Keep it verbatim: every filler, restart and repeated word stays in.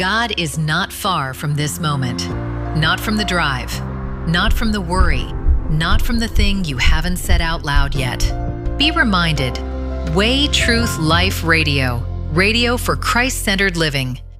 God is not far from this moment, not from the drive, not from the worry, not from the thing you haven't said out loud yet. Be reminded, Way Truth Life Radio, radio for Christ-centered living.